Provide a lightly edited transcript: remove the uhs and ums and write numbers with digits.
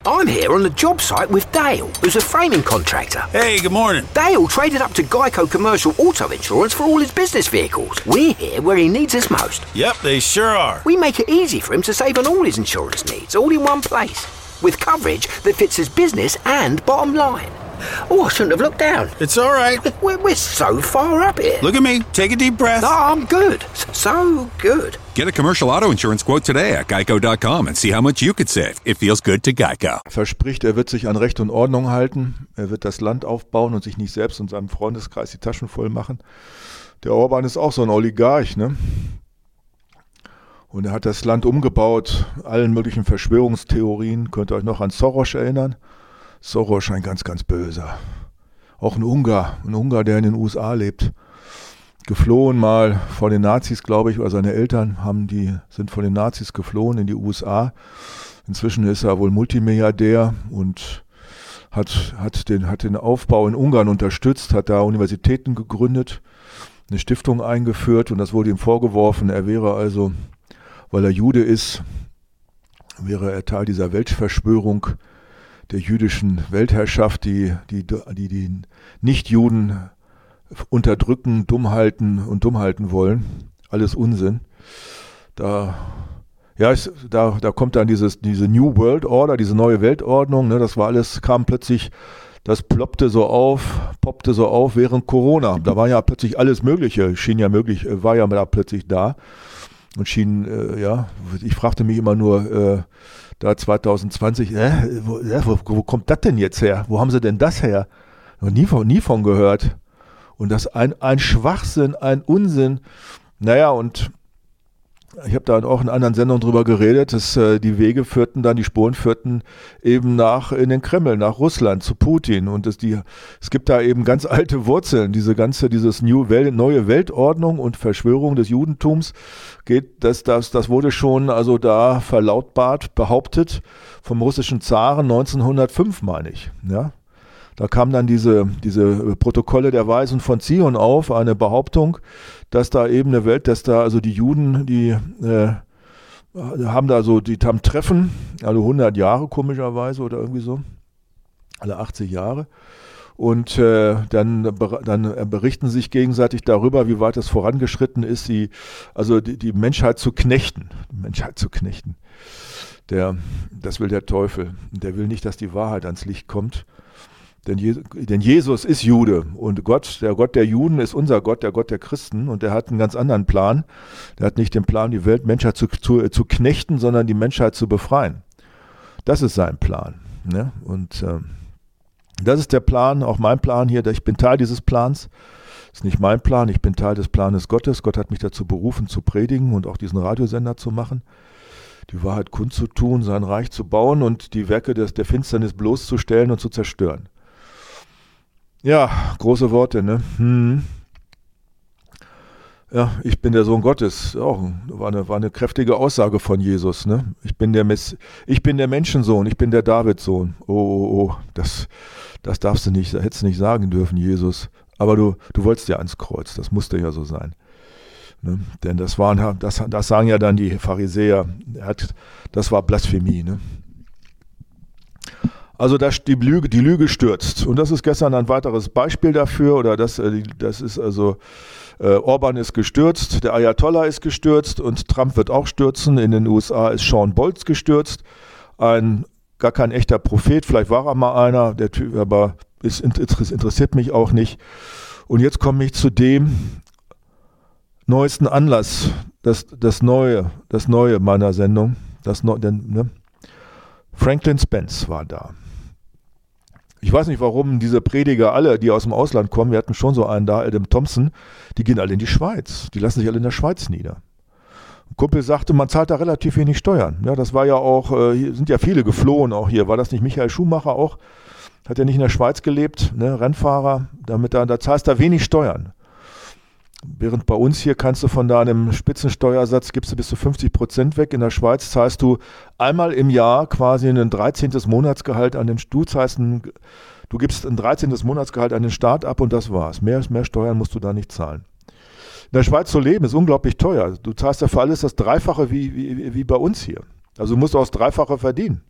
I'm here on the job site with Dale, who's a framing contractor. Hey, good morning. Dale traded up to Geico Commercial Auto Insurance for all his business vehicles. We're here where he needs us most. Yep, they sure are. We make it easy for him to save on all his insurance needs, all in one place, with coverage that fits his business and bottom line. Oh, I shouldn't have looked down. It's all right. We're so far up here. Look at me. Take a deep breath. No, I'm good. So good. Get a commercial auto insurance quote today at geico.com and see how much you could save. It feels good to Geico. Verspricht, er wird sich an Recht und Ordnung halten. Er wird das Land aufbauen und sich nicht selbst und seinem Freundeskreis die Taschen voll machen. Der Orban ist auch so ein Oligarch, ne? Und er hat das Land umgebaut, allen möglichen Verschwörungstheorien. Könnt ihr euch noch an Soros erinnern? Soros, ein ganz, ganz böser. Auch ein Ungar, der in den USA lebt. Geflohen mal vor den Nazis, glaube ich, oder seine Eltern sind vor den Nazis geflohen in die USA. Inzwischen ist er wohl Multimilliardär und hat den Aufbau in Ungarn unterstützt, hat da Universitäten gegründet, eine Stiftung eingeführt und das wurde ihm vorgeworfen. Er wäre also, weil er Jude ist, wäre er Teil dieser Weltverschwörung, der jüdischen Weltherrschaft, die Nichtjuden unterdrücken, dumm halten wollen. Alles Unsinn. Da kommt dann diese New World Order, diese neue Weltordnung, ne, das ploppte so auf während Corona. Da war ja plötzlich alles Mögliche, war ja da plötzlich da. Und ich fragte mich immer nur, da 2020, wo kommt das denn jetzt her? Wo haben sie denn das her? Noch nie von gehört. Und das ein Schwachsinn, ein Unsinn. Naja, und ich habe da auch in anderen Sendungen drüber geredet, dass die Spuren führten eben in den Kreml, nach Russland, zu Putin. Und es gibt da eben ganz alte Wurzeln. Dieses neue Weltordnung und Verschwörung des Judentums das wurde schon also da behauptet vom russischen Zaren 1905, meine ich. Ja? Da kamen dann diese Protokolle der Weisen von Zion auf, eine Behauptung, dass da eben also die Juden, die haben Treffen, alle 100 Jahre komischerweise oder irgendwie so, alle 80 Jahre. Und dann berichten sie sich gegenseitig darüber, wie weit es vorangeschritten ist, die Menschheit zu knechten. Das will der Teufel. Der will nicht, dass die Wahrheit ans Licht kommt. Denn Jesus ist Jude und der Gott der Juden ist unser Gott, der Gott der Christen, und der hat einen ganz anderen Plan. Der hat nicht den Plan, die Menschheit zu knechten, sondern die Menschheit zu befreien. Das ist sein Plan. Ne? Und das ist der Plan, auch mein Plan hier. Ich bin Teil dieses Plans. Das ist nicht mein Plan, ich bin Teil des Planes Gottes. Gott hat mich dazu berufen, zu predigen und auch diesen Radiosender zu machen, die Wahrheit kundzutun, sein Reich zu bauen und die Werke der Finsternis bloßzustellen und zu zerstören. Ja, große Worte, ne? Ja, ich bin der Sohn Gottes. War eine kräftige Aussage von Jesus, ne? Ich bin der Menschensohn, ich bin der Davidssohn. Oh, das darfst du nicht, hättest du nicht sagen dürfen, Jesus. Aber du wolltest ja ans Kreuz, das musste ja so sein. Ne? Denn das sagen ja dann die Pharisäer, das war Blasphemie, ne? Also die Lüge stürzt. Und das ist gestern ein weiteres Beispiel dafür, oder das ist also, Orban ist gestürzt, der Ayatollah ist gestürzt und Trump wird auch stürzen. In den USA ist Sean Bolz gestürzt, gar kein echter Prophet, vielleicht war er mal einer, der Typ, aber interessiert mich auch nicht. Und jetzt komme ich zu dem neuesten Anlass, das Neue meiner Sendung, Franklin Spence war da. Ich weiß nicht, warum diese Prediger alle, die aus dem Ausland kommen, wir hatten schon so einen da, Adam Thompson, die gehen alle in die Schweiz. Die lassen sich alle in der Schweiz nieder. Ein Kumpel sagte, man zahlt da relativ wenig Steuern. Ja, das war ja auch, hier sind ja viele geflohen auch hier. War das nicht Michael Schumacher auch? Hat er nicht in der Schweiz gelebt, ne? Rennfahrer? Da zahlst du da wenig Steuern. Während bei uns hier kannst du von deinem Spitzensteuersatz, gibst du bis zu 50% weg. In der Schweiz zahlst du einmal im Jahr quasi ein 13. Monatsgehalt an den du gibst ein 13. Monatsgehalt an den Staat ab und das war's. Mehr Steuern musst du da nicht zahlen. In der Schweiz zu leben ist unglaublich teuer. Du zahlst ja für alles das Dreifache wie bei uns hier. Also du musst auch das Dreifache verdienen.